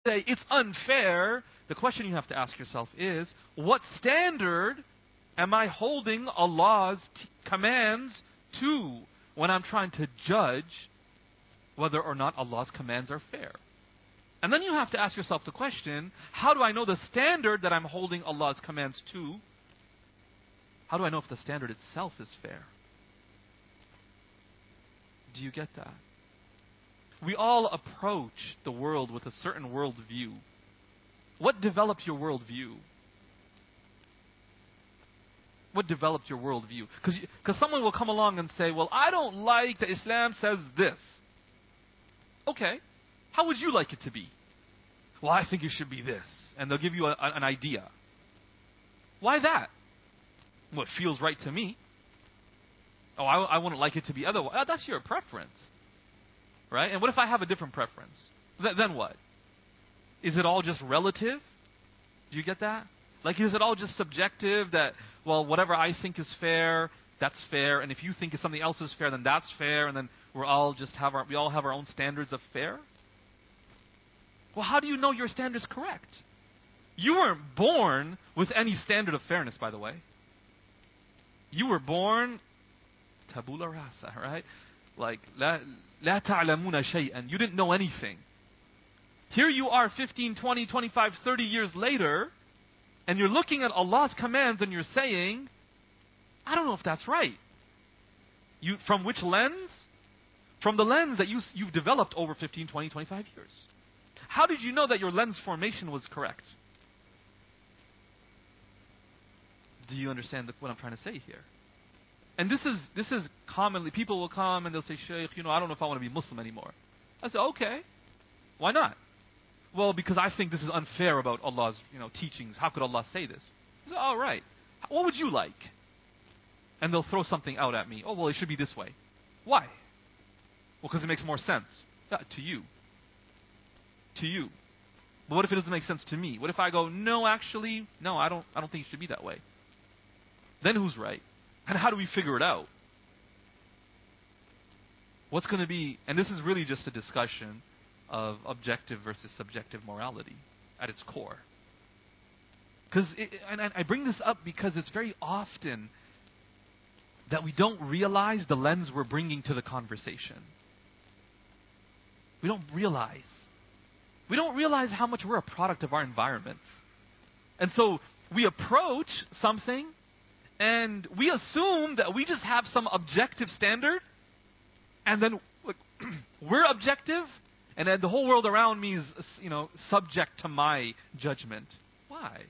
say it's unfair, the question you have to ask yourself is, what standard am I holding Allah's commands to when I'm trying to judge whether or not Allah's commands are fair? And then you have to ask yourself the question, how do I know the standard that I'm holding Allah's commands to? How do I know if the standard itself is fair? Do you get that? We all approach the world with a certain worldview. What developed your worldview? What developed your worldview? Because someone will come along and say, well, I don't like that Islam says this. Okay. How would you like it to be? Well, I think it should be this. And they'll give you an idea. Why that? Well, it feels right to me. Oh, I wouldn't like it to be otherwise. That's your preference. Right? And what if I have a different preference? Then what? Is it all just relative? Do you get that? Like, is it all just subjective that, well, whatever I think is fair, that's fair, and if you think something else is fair, then that's fair, and then we all have our own standards of fair? Well, how do you know your standard's correct? You weren't born with any standard of fairness, by the way. You were born tabula rasa, right? Like, la ta'lamuna shay'an. You didn't know anything. Here you are 15, 20, 25, 30 years later, and you're looking at Allah's commands and you're saying, I don't know if that's right. From which lens? From the lens that you've developed over 15, 20, 25 years. How did you know that your lens formation was correct? Do you understand what I'm trying to say here? And this is commonly, people will come and they'll say, Shaykh, I don't know if I want to be Muslim anymore. I say, okay. Why not? Well, because I think this is unfair about Allah's teachings. How could Allah say this? I say, all right. What would you like? And they'll throw something out at me. Oh, well, it should be this way. Why? Well, because it makes more sense. Yeah, to you. To you. But what if it doesn't make sense to me? What if I go, no, actually, no, I don't think it should be that way. Then who's right? And how do we figure it out? What's going to be, and this is really just a discussion of objective versus subjective morality at its core. And I bring this up because it's very often that we don't realize the lens we're bringing to the conversation. We don't realize. We don't realize how much we're a product of our environment. And so we approach something and we assume that we just have some objective standard, and then we're objective, and then the whole world around me is, subject to my judgment. Why?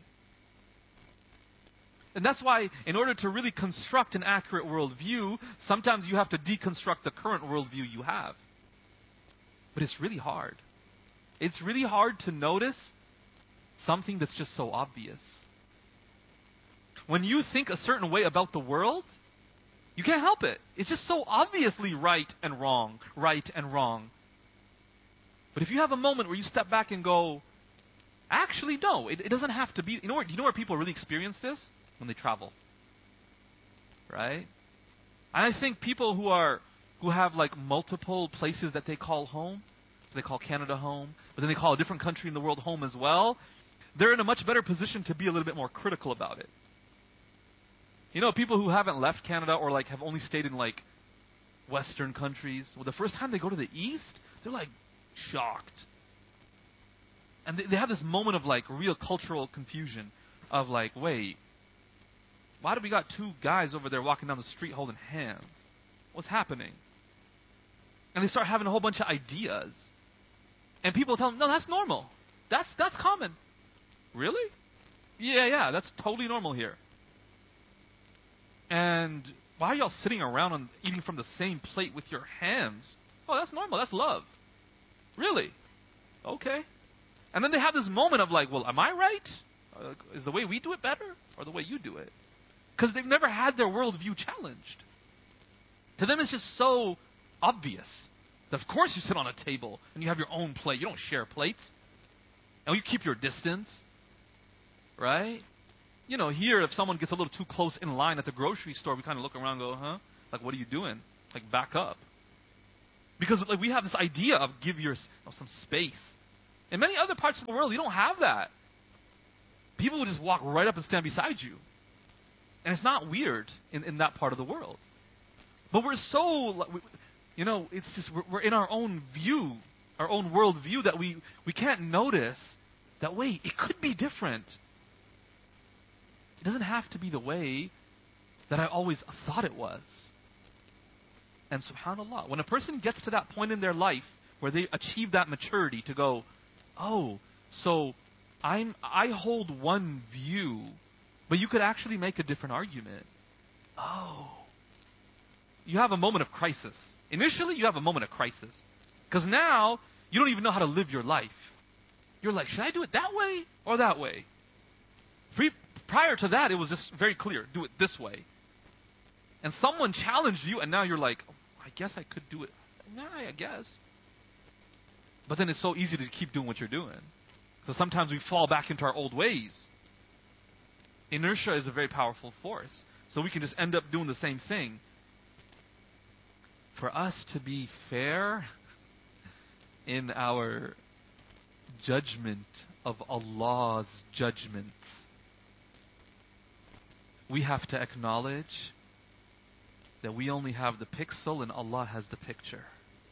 And that's why, in order to really construct an accurate worldview, sometimes you have to deconstruct the current worldview you have. But it's really hard. It's really hard to notice something that's just so obvious. When you think a certain way about the world, you can't help it. It's just so obviously right and wrong, right and wrong. But if you have a moment where you step back and go, actually, no, it doesn't have to be. You know where people really experience this? When they travel. Right? And I think people who have like multiple places that they call home, so they call Canada home, but then they call a different country in the world home as well, they're in a much better position to be a little bit more critical about it. People who haven't left Canada or like have only stayed in like Western countries, well, the first time they go to the East, they're like shocked. And they have this moment of like real cultural confusion of like, wait, why do we got two guys over there walking down the street holding hands? What's happening? And they start having a whole bunch of ideas. And people tell them, no, that's normal. That's common. Really? Yeah, that's totally normal here. And why are y'all sitting around and eating from the same plate with your hands? Oh, that's normal. That's love. Really? Okay. And then they have this moment of like, well, am I right? Is the way we do it better? Or the way you do it? Because they've never had their worldview challenged. To them, it's just so obvious that of course you sit on a table and you have your own plate. You don't share plates. And you keep your distance. Right? Here, if someone gets a little too close in line at the grocery store, we kind of look around and go, huh? Like, what are you doing? Like, back up. Because like we have this idea of give your some space. In many other parts of the world, you don't have that. People will just walk right up and stand beside you. And it's not weird in that part of the world. But we're so, it's just, we're in our own view, our own world view, that we can't notice that, wait, it could be different. It doesn't have to be the way that I always thought it was. And subhanAllah, when a person gets to that point in their life where they achieve that maturity to go, oh, so I hold one view, but you could actually make a different argument. Oh. You have a moment of crisis. Initially, you have a moment of crisis. Because now, you don't even know how to live your life. You're like, should I do it that way or that way? Prior to that, it was just very clear. Do it this way. And someone challenged you, and now you're like, oh, I guess I could do it. Nah, I guess. But then it's so easy to keep doing what you're doing. So sometimes we fall back into our old ways. Inertia is a very powerful force. So we can just end up doing the same thing. For us to be fair in our judgment of Allah's judgments, we have to acknowledge that we only have the pixel and Allah has the picture.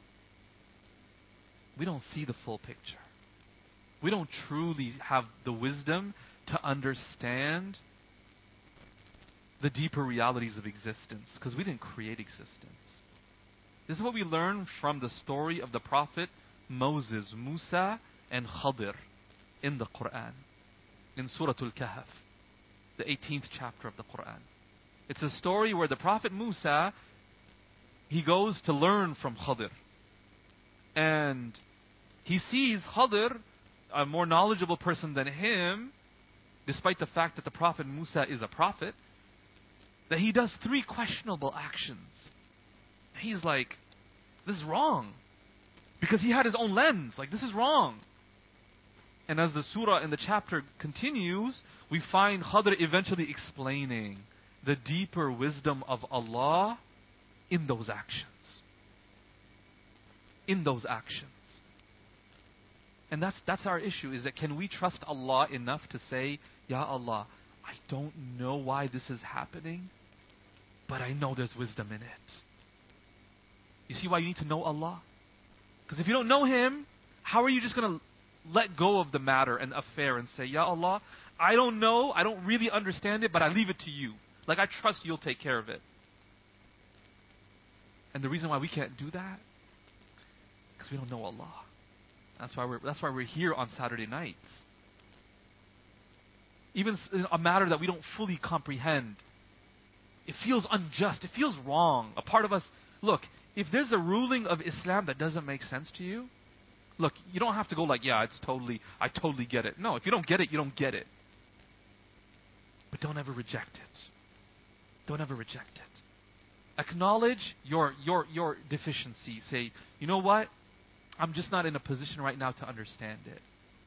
We don't see the full picture. We don't truly have the wisdom to understand the deeper realities of existence, because we didn't create existence. This is what we learn from the story of the Prophet Moses, Musa, and Khadir in the Quran, in Surah Al-Kahf, the 18th chapter of the Quran. It's a story where the Prophet Musa, he goes to learn from Khadir. And he sees Khadir, a more knowledgeable person than him, despite the fact that the Prophet Musa is a prophet, that he does 3 questionable actions. He's like, this is wrong. Because he had his own lens. Like, this is wrong. And as the surah in the chapter continues, we find Khadir eventually explaining the deeper wisdom of Allah in those actions. In those actions. And that's our issue, is that can we trust Allah enough to say, Ya Allah, I don't know why this is happening, but I know there's wisdom in it. You see why you need to know Allah? Because if you don't know Him, how are you just going to let go of the matter and affair and say, Ya Allah, I don't know, I don't really understand it, but I leave it to you. Like, I trust you'll take care of it. And the reason why we can't do that, because we don't know Allah. That's why we're here on Saturday nights. Even a matter that we don't fully comprehend, it feels unjust. It feels wrong. A part of us, look, if there's a ruling of Islam that doesn't make sense to you, look, you don't have to go like, yeah, I totally get it. No, if you don't get it, you don't get it. But don't ever reject it. Don't ever reject it. Acknowledge your deficiency. Say, you know what? I'm just not in a position right now to understand it.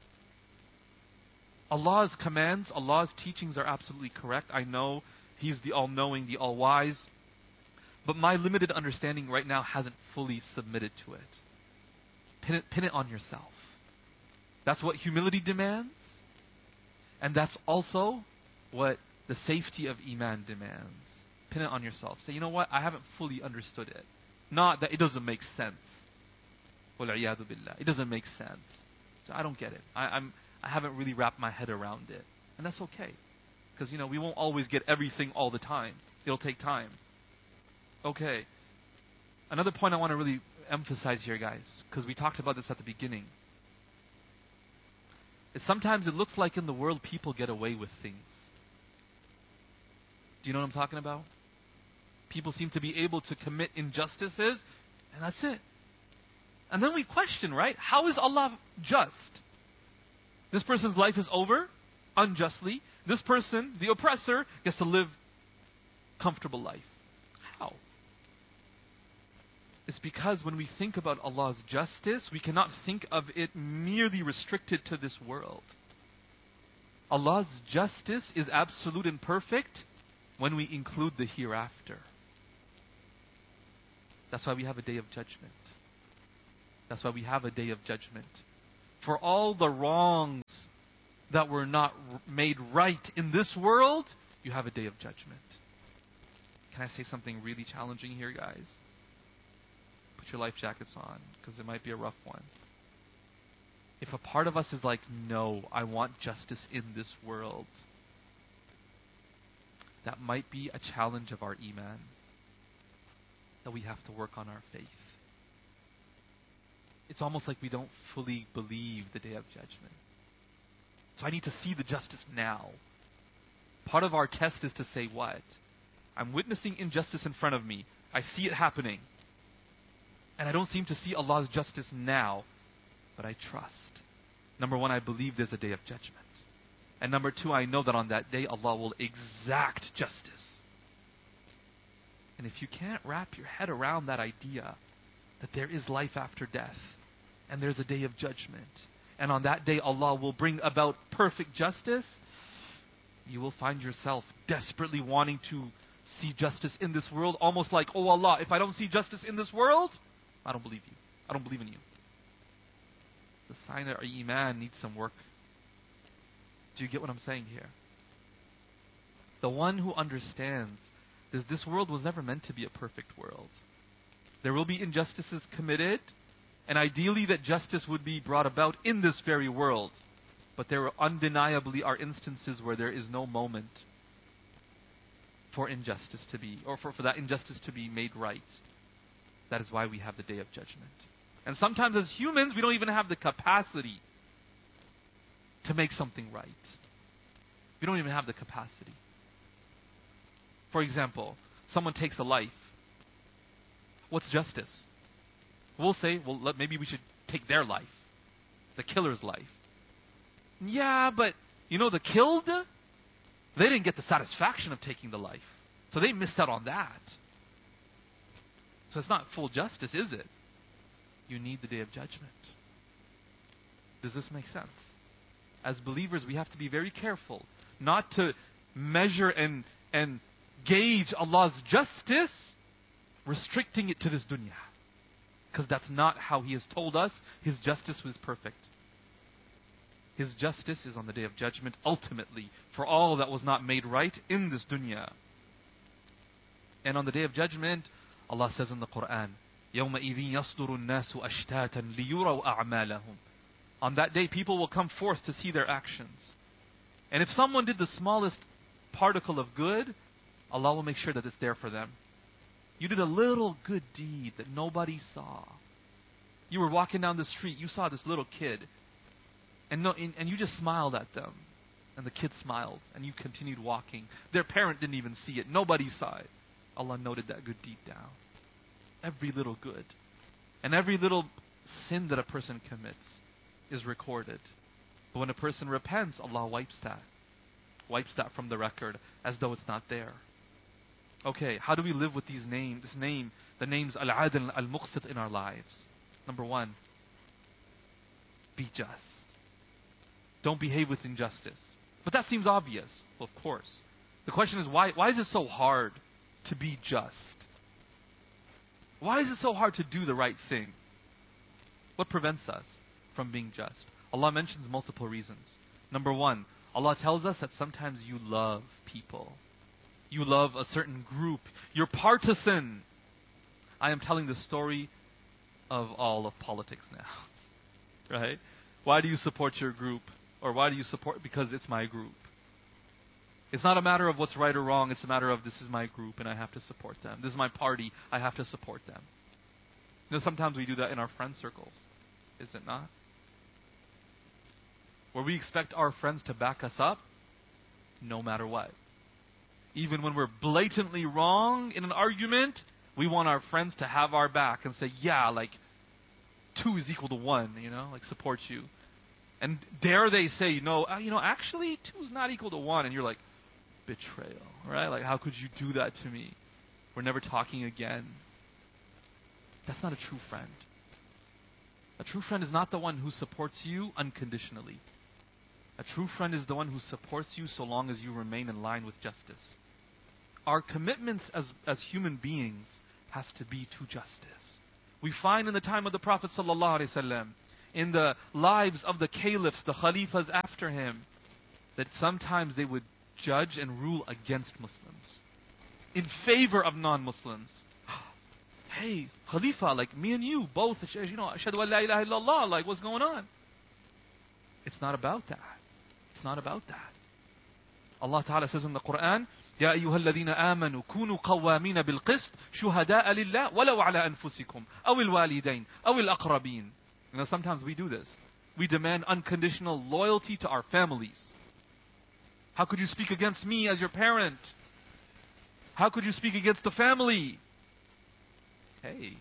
Allah's commands, Allah's teachings are absolutely correct. I know He's the all-knowing, the all-wise. But my limited understanding right now hasn't fully submitted to it. Pin it on yourself. That's what humility demands. And that's also what the safety of Iman demands. Pin it on yourself. Say, you know what? I haven't fully understood it. Not that it doesn't make sense. Wal-'iyadhu billah. It doesn't make sense. So I don't get it. I haven't really wrapped my head around it. And that's okay. Because, we won't always get everything all the time. It'll take time. Okay. Another point I want to really emphasize here, guys, because we talked about this at the beginning, is sometimes it looks like in the world people get away with things. Do you know what I'm talking about? People seem to be able to commit injustices, and that's it. And then we question, right? How is Allah just? This person's life is over unjustly. This person, the oppressor, gets to live comfortable life. How? It's because when we think about Allah's justice, we cannot think of it merely restricted to this world. Allah's justice is absolute and perfect when we include the hereafter. That's why we have a day of judgment. That's why we have a day of judgment. for all the wrongs that were not made right in this world, you have a day of judgment. Can I say something really challenging here, guys? Put your life jackets on, because it might be a rough one. If a part of us is like, no, I want justice in this world, that might be a challenge of our iman, that we have to work on our faith. It's almost like we don't fully believe the day of judgment. So I need to see the justice now. Part of our test is to say what? I'm witnessing injustice in front of me. I see it happening. And I don't seem to see Allah's justice now, but I trust. Number one, I believe there's a day of judgment. And number two, I know that on that day Allah will exact justice. And if you can't wrap your head around that idea that there is life after death and there's a day of judgment, and on that day Allah will bring about perfect justice, you will find yourself desperately wanting to see justice in this world, almost like, oh Allah, if I don't see justice in this world, I don't believe you. I don't believe in you. The sign that our iman needs some work. Do you get what I'm saying here? The one who understands this world was never meant to be a perfect world. There will be injustices committed, and ideally that justice would be brought about in this very world. But there undeniably are instances where there is no moment for injustice to be, or for that injustice to be made right. That is why we have the day of judgment. And sometimes as humans, we don't even have the capacity to make something right. We don't even have the capacity. For example, someone takes a life. What's justice? We'll say, well, maybe we should take their life. The killer's life. Yeah, but, the killed, they didn't get the satisfaction of taking the life. So they missed out on that. So it's not full justice, is it? You need the day of judgment. Does this make sense? As believers, we have to be very careful not to measure and gauge Allah's justice, restricting it to this dunya. Because that's not how He has told us His justice was perfect. His justice is on the day of judgment, ultimately, for all that was not made right in this dunya. And on the day of judgment, Allah says in the Quran, يَوْمَئِذٍ يَصْدُرُ النَّاسُ أَشْتَاتًا لِيُرَوْا أَعْمَالَهُم. On that day, people will come forth to see their actions. And if someone did the smallest particle of good, Allah will make sure that it's there for them. You did a little good deed that nobody saw. You were walking down the street, you saw this little kid, and you just smiled at them. And the kid smiled, and you continued walking. Their parent didn't even see it. Nobody saw it. Allah noted that good deed down. Every little good. And every little sin that a person commits is recorded. But when a person repents, Allah wipes that. Wipes that from the record as though it's not there. Okay, how do we live with the names Al-Adil, Al-Muqsit in our lives? Number one, be just. Don't behave with injustice. But that seems obvious. Well, of course. The question is, why is it so hard to be just? Why is it so hard to do the right thing? What prevents us from being just? Allah mentions multiple reasons. Number one, Allah tells us that sometimes you love people. You love a certain group. You're partisan. I am telling the story of all of politics now. Right? Why do you support your group? Or why do you support? Because it's my group. It's not a matter of what's right or wrong. It's a matter of this is my group and I have to support them. This is my party. I have to support them. Sometimes we do that in our friend circles. Is it not? Where we expect our friends to back us up no matter what. Even when we're blatantly wrong in an argument, we want our friends to have our back and say, yeah, 2 is equal to 1, support you. And dare they say, actually 2 is not equal to 1. And you're like, betrayal, right? How could you do that to me? We're never talking again. That's not a true friend. A true friend is not the one who supports you unconditionally. A true friend is the one who supports you so long as you remain in line with justice. Our commitments as human beings has to be to justice. We find in the time of the Prophet ﷺ, in the lives of the caliphs, the khalifas after him, that sometimes they would judge and rule against Muslims, in favor of non-Muslims. Hey, Khalifa, like me and you both, ashhadu an la ilaha illallah, like what's going on? It's not about that. It's not about that. Allah Ta'ala says in the Quran, يا أيها الذين آمنوا كونوا قوامين بالقسط شهداء لله ولو على أنفسكم أو الوالدين أو الأقربين. Sometimes we do this. We demand unconditional loyalty to our families. How could you speak against me as your parent? How could you speak against the family? Hey,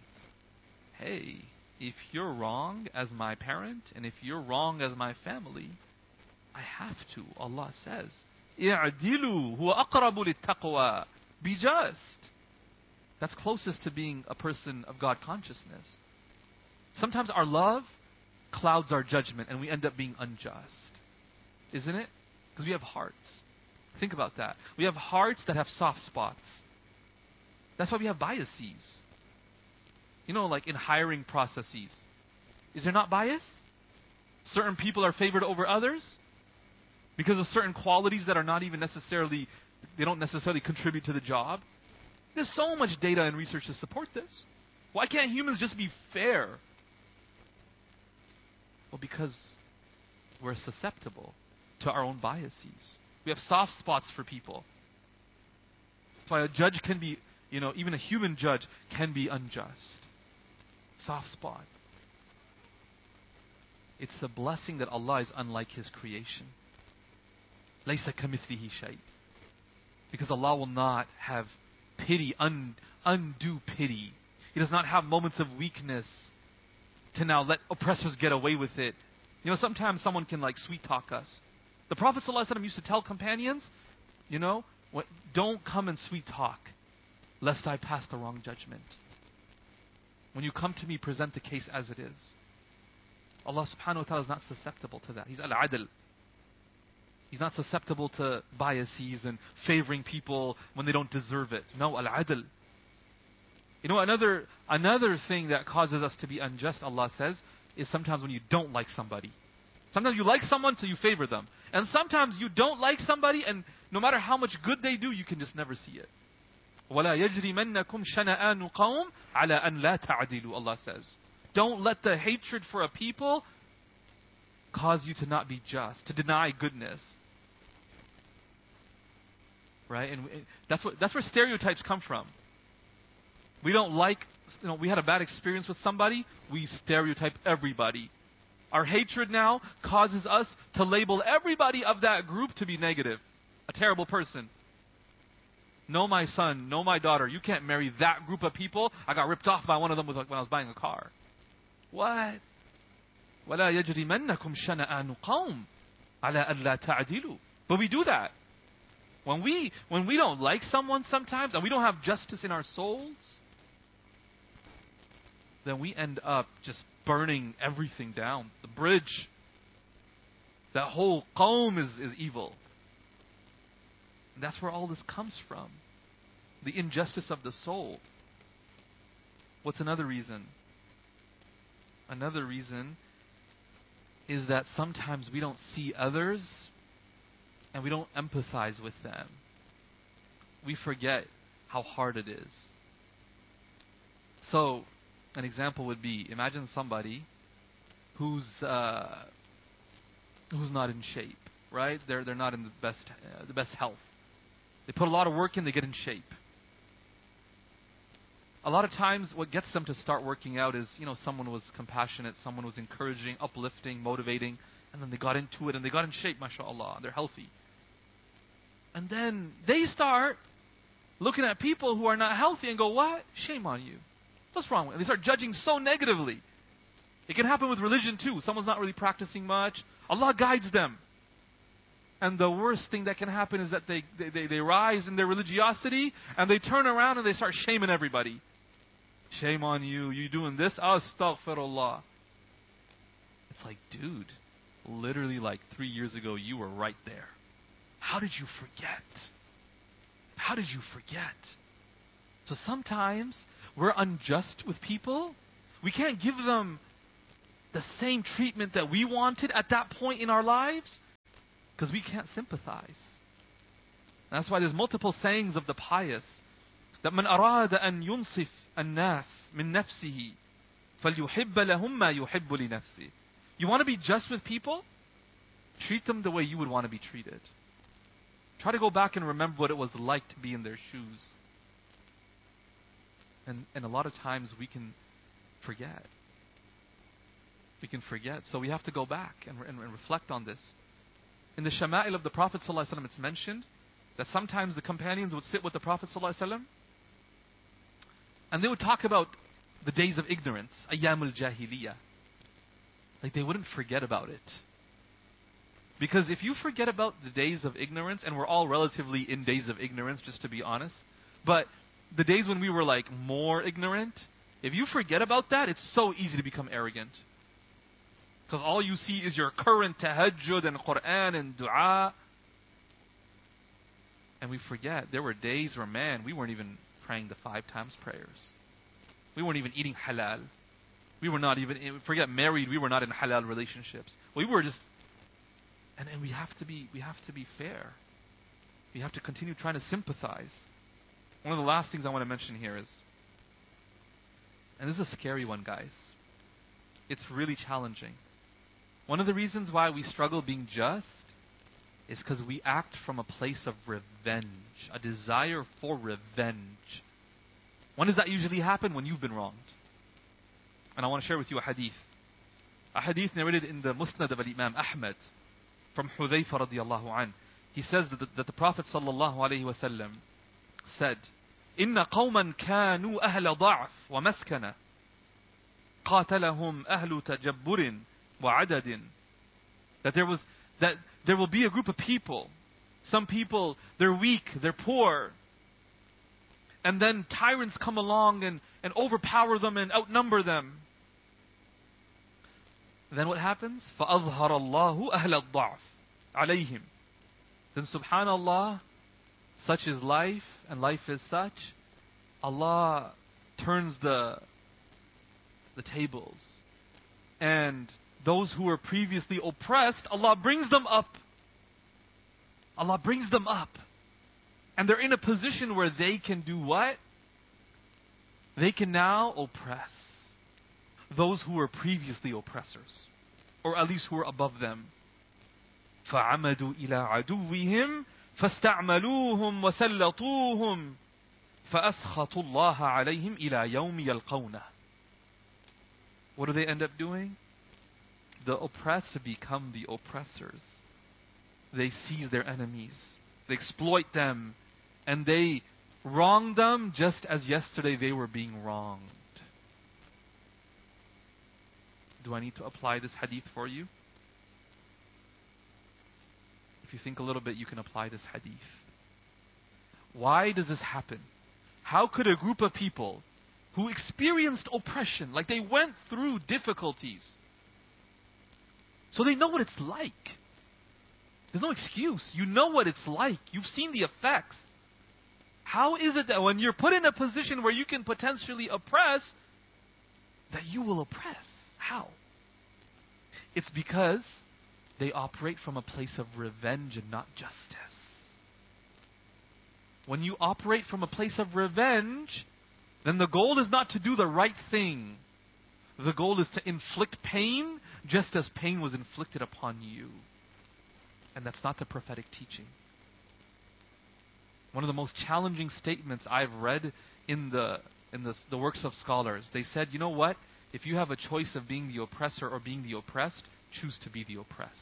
if you're wrong as my parent and if you're wrong as my family, I have to. Allah says, اعدلوا هو أقرب للتقوى. Be just. That's closest to being a person of God consciousness. Sometimes our love clouds our judgment and we end up being unjust. Isn't it? Because we have hearts. Think about that. We have hearts that have soft spots. That's why we have biases. Like in hiring processes. Is there not bias? Certain people are favored over others because of certain qualities that are not even necessarily, they don't necessarily contribute to the job. There's so much data and research to support this. Why can't humans just be fair? Well, because we're susceptible to our own biases. We have soft spots for people. That's why a judge can be, even a human judge can be unjust. Soft spot. It's a blessing that Allah is unlike His creation. لَيْسَ كَمِثْلِهِ شَيْءٍ. Because Allah will not have pity, undue pity. He does not have moments of weakness to now let oppressors get away with it. Sometimes someone can sweet talk us. The Prophet ﷺ used to tell companions, don't come and sweet talk, lest I pass the wrong judgment. When you come to me, present the case as it is. Allah subhanahu wa ta'ala is not susceptible to that. He's al-adl. He's not susceptible to biases and favoring people when they don't deserve it. No, al-adl. Another thing that causes us to be unjust, Allah says, is sometimes when you don't like somebody. Sometimes you like someone, so you favor them. And sometimes you don't like somebody, and no matter how much good they do, you can just never see it. وَلَا يَجْرِمَنَّكُمْ شَنَآنُ قَوْمٍ عَلَىٰ أَنْ لَا تَعْدِلُوا, Allah says. Don't let the hatred for a people cause you to not be just, to deny goodness. Right? And that's where stereotypes come from. We don't like, we had a bad experience with somebody, we stereotype everybody. Our hatred now causes us to label everybody of that group to be negative. A terrible person. No, my son, no, my daughter, you can't marry that group of people. I got ripped off by one of them when I was buying a car. What? وَلَا يَجْرِمَنَّكُمْ شَنَآنُ قَوْمٍ عَلَىٰ أَلَّا تَعْدِلُوا. But we do that. When we don't like someone sometimes, and we don't have justice in our souls, then we end up just burning everything down. The bridge. That whole qawm is evil. And that's where all this comes from. The injustice of the soul. What's another reason? Another reason is that sometimes we don't see others and we don't empathize with them. We forget how hard it is. So, an example would be, imagine somebody who's not in shape, right? They're not in the best health. They put a lot of work in, they get in shape. A lot of times what gets them to start working out is, someone was compassionate, someone was encouraging, uplifting, motivating, and then they got into it and they got in shape, mashallah, they're healthy. And then they start looking at people who are not healthy and go, what? Shame on you. What's wrong with it? They start judging so negatively. It can happen with religion too. Someone's not really practicing much. Allah guides them. And the worst thing that can happen is that they rise in their religiosity and they turn around and they start shaming everybody. Shame on you. You doing this? Astaghfirullah. It's like, dude, literally 3 years ago you were right there. How did you forget? How did you forget? So sometimes we're unjust with people. We can't give them the same treatment that we wanted at that point in our lives? Because we can't sympathize. And that's why there's multiple sayings of the pious that من أراد أن ينصف الناس من نفسه فليحب لهم ما يحب لنفسه. You want to be just with people? Treat them the way you would want to be treated. Try to go back and remember what it was like to be in their shoes. And a lot of times we can forget. We can forget. So we have to go back and reflect on this. In the Shama'il of the Prophet ﷺ, it's mentioned that sometimes the companions would sit with the Prophet ﷺ and they would talk about the days of ignorance, Ayyamul Jahiliyyah. Like they wouldn't forget about it. Because if you forget about the days of ignorance, and we're all relatively in days of ignorance, just to be honest, but the days when we were like more ignorant, if you forget about that, it's so easy to become arrogant. Because all you see is your current tahajjud and Quran and dua. And we forget, there were days where, man, we weren't even praying the 5 times prayers. We weren't even eating halal. We were not even, forget married, we were not in halal relationships. We were just, and we have to be fair. We have to continue trying to sympathize. One of the last things I want to mention here is, and this is a scary one, guys. It's really challenging. One of the reasons why we struggle being just is because we act from a place of revenge, a desire for revenge. When does that usually happen? When you've been wronged. And I want to share with you a hadith. A hadith narrated in the Musnad of Imam Ahmad from Hudhayfa radiallahu anh. He says that the Prophet sallallahu alayhi wa sallam said, إِنَّ قَوْمًا كَانُوا أَهْلَ ضَعْفٍ وَمَسْكَنَةٍ قَاتَلَهُمْ أَهْلُ تَجَبُّرٍ وَعَدَدٍ. That there will be a group of people. Some people, they're weak, they're poor. And then tyrants come along and overpower them and outnumber them. Then what happens? فَأَظْهَرَ اللَّهُ أَهْلَ الضَّعْفِ عَلَيْهِمْ. Then subhanallah, such is life, and life is such. Allah turns the tables. And those who were previously oppressed, Allah brings them up. Allah brings them up. And they're in a position where they can do what? They can now oppress those who were previously oppressors, or at least who were above them. فَعَمَدُوا إِلَىٰ عَدُوِّهِمْ فَاسْتَعْمَلُوهُمْ وَسَلَّطُوهُمْ فَأَسْخَطُوا اللَّهَ عَلَيْهِمْ إِلَىٰ يَوْمِ يَلْقَوْنَهُ. What do they end up doing? The oppressed become the oppressors. They seize their enemies. They exploit them. And they wrong them just as yesterday they were being wronged. Do I need to apply this hadith for you? If you think a little bit, you can apply this hadith. Why does this happen? How could a group of people who experienced oppression, like they went through difficulties, so they know what it's like. There's no excuse. You know what it's like. You've seen the effects. How is it that when you're put in a position where you can potentially oppress, that you will oppress? How? It's because they operate from a place of revenge and not justice. When you operate from a place of revenge, then the goal is not to do the right thing. The goal is to inflict pain just as pain was inflicted upon you. And that's not the prophetic teaching. One of the most challenging statements I've read in the works of scholars, they said, you know what? If you have a choice of being the oppressor or being the oppressed, choose to be the oppressed.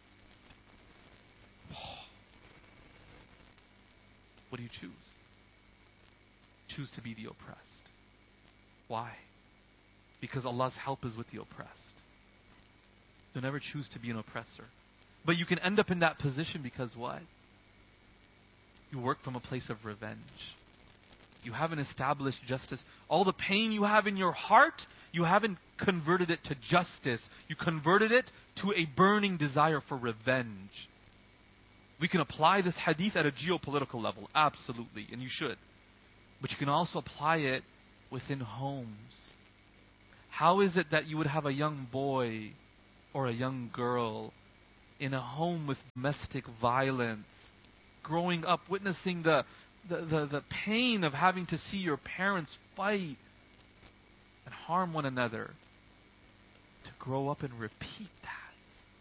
What do you choose? Choose to be the oppressed. Why? Because Allah's help is with the oppressed. You'll never choose to be an oppressor. But you can end up in that position because what? You work from a place of revenge. You haven't established justice. All the pain you have in your heart, you haven't converted it to justice. You converted it to a burning desire for revenge. We can apply this hadith at a geopolitical level, absolutely, and you should. But you can also apply it within homes. How is it that you would have a young boy or a young girl in a home with domestic violence, growing up witnessing the pain of having to see your parents fight and harm one another, to grow up and repeat that?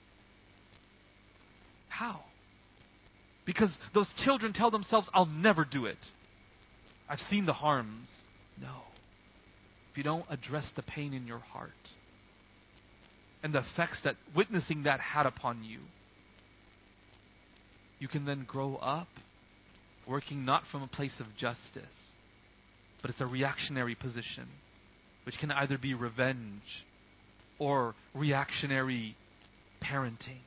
How? Because those children tell themselves, I'll never do it. I've seen the harms. No. If you don't address the pain in your heart and the effects that witnessing that had upon you, you can then grow up working not from a place of justice, but it's a reactionary position, which can either be revenge or reactionary parenting.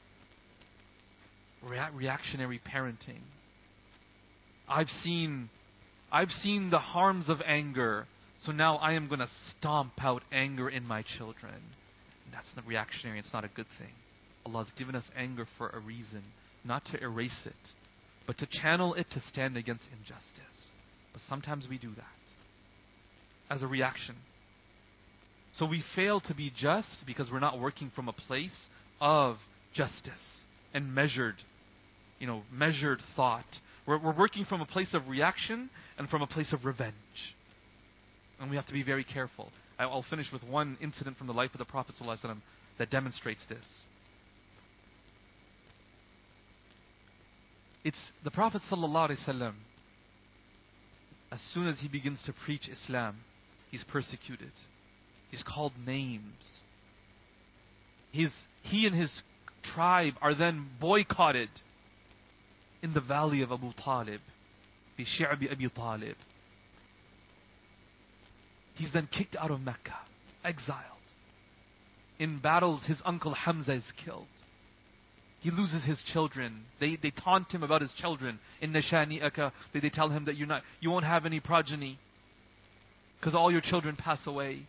Reactionary parenting. I've seen the harms of anger, so now I am going to stomp out anger in my children. And that's not reactionary. It's not a good thing. Allah has given us anger for a reason, not to erase it, but to channel it to stand against injustice. But sometimes we do that as a reaction. So we fail to be just because we're not working from a place of justice and measured thought. We're working from a place of reaction and from a place of revenge. And we have to be very careful. I'll finish with one incident from the life of the Prophet ﷺ that demonstrates this. It's the Prophet ﷺ, as soon as he begins to preach Islam, he's persecuted. He's called names. He and his tribe are then boycotted in the valley of Abu Talib, fi Shi'bi Abi Talib. He's then kicked out of Mecca, exiled. In battles, his uncle Hamza is killed. He loses his children. They taunt him about his children. In Nashani'aka, they tell him that you won't have any progeny because all your children pass away.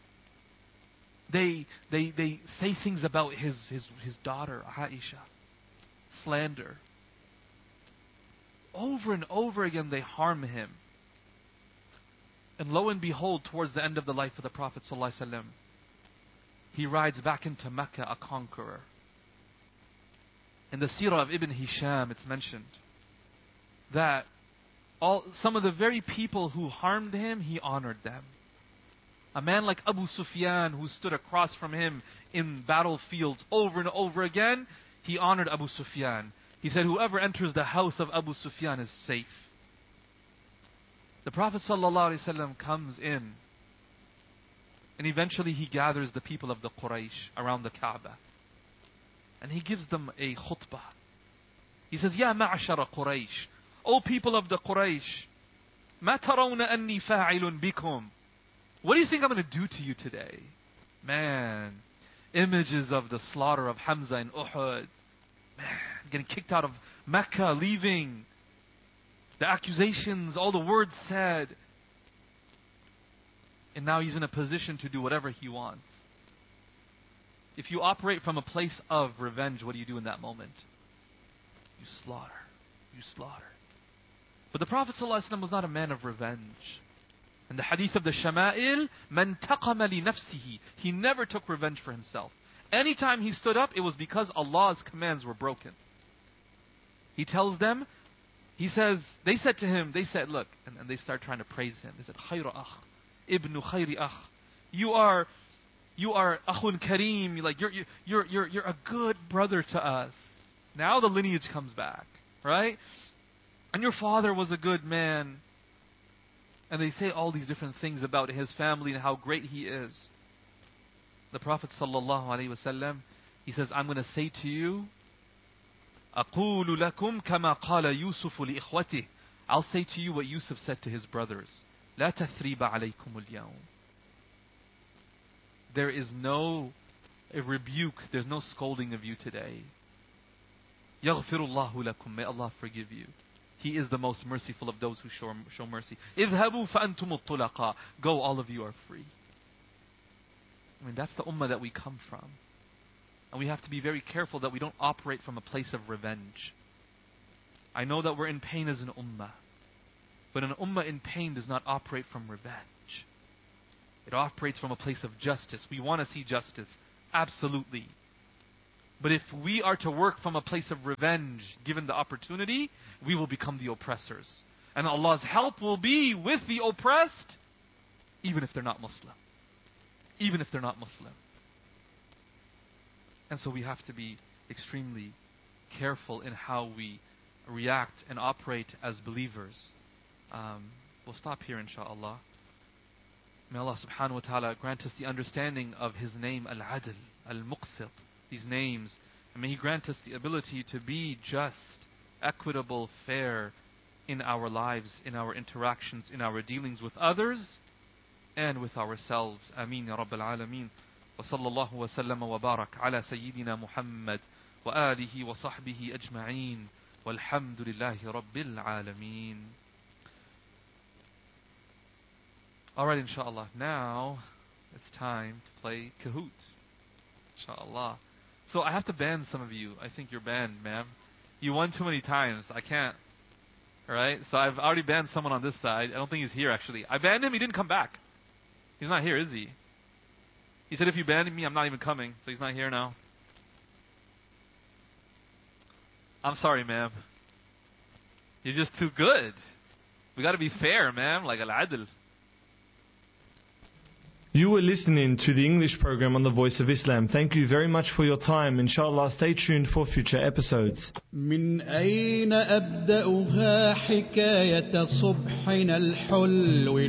They say things about his daughter Aisha, slander. Over and over again they harm him. And lo and behold, towards the end of the life of the Prophet ﷺ, he rides back into Mecca a conqueror. In the seerah of Ibn Hisham, it's mentioned that some of the very people who harmed him, he honored them. A man like Abu Sufyan, who stood across from him in battlefields over and over again, he honored Abu Sufyan. He said, whoever enters the house of Abu Sufyan is safe. The Prophet ﷺ comes in, and eventually he gathers the people of the Quraysh around the Kaaba. And he gives them a khutbah. He says, Ya ma'ashara Quraysh, O people of the Quraysh, ma tarawna anni fa'ilun bikum. What do you think I'm going to do to you today? Man, images of the slaughter of Hamza in Uhud. Man, getting kicked out of Mecca, leaving. The accusations, all the words said. And now he's in a position to do whatever he wants. If you operate from a place of revenge, what do you do in that moment? You slaughter. You slaughter. But the Prophet ﷺ was not a man of revenge. In the hadith of the Shama'il, man taqama li nafsihi. He never took revenge for himself. Anytime he stood up, it was because Allah's commands were broken. He tells them, he says, they said to him, look, and they start trying to praise him. They said, khayra akh, ibnu khayri akh. You are akhun kareem, like you're a good brother to us. Now the lineage comes back, right? And your father was a good man. And they say all these different things about his family and how great he is. The Prophet ﷺ, he says, I'm going to say to you, أقول لكم كما قال يوسف لإخوته. I'll say to you what Yusuf said to his brothers. لا تثريب عليكم اليوم. There is no rebuke, there's no scolding of you today. يغفر الله لكم. May Allah forgive you. He is the most merciful of those who show mercy. اذهبوا فأنتم الطلقاء. Go, all of you are free. I mean, that's the ummah that we come from. And we have to be very careful that we don't operate from a place of revenge. I know that we're in pain as an ummah. But an ummah in pain does not operate from revenge. It operates from a place of justice. We want to see justice. Absolutely. But if we are to work from a place of revenge, given the opportunity, we will become the oppressors. And Allah's help will be with the oppressed, even if they're not Muslim. Even if they're not Muslim. And so we have to be extremely careful in how we react and operate as believers. We'll stop here, inshaAllah. May Allah subhanahu wa ta'ala grant us the understanding of His name, Al-Adl, Al-Muqsit, these names. And may He grant us the ability to be just, equitable, fair in our lives, in our interactions, in our dealings with others, and with ourselves. Ameen ya Rabbil Alameen. وصلى الله وسلم وبارك على سيدنا محمد وآله وصحبه أجمعين والحمد لله رب العالمين. Alright, inshallah. Now it's time to play Kahoot. Inshallah. So I have to ban some of you. I think you're banned, ma'am. You won too many times. I can't. Alright? So I've already banned someone on this side. I don't think he's here, actually. I banned him. He didn't come back. He's not here, is he? He said, if you ban me, I'm not even coming. So he's not here now. I'm sorry, ma'am. You're just too good. We got to be fair, ma'am. Like Al-Adl. You were listening to the English program on the Voice of Islam. Thank you very much for your time. Inshallah, stay tuned for future episodes. من أين أبدأها حكاية صبحنا الحلو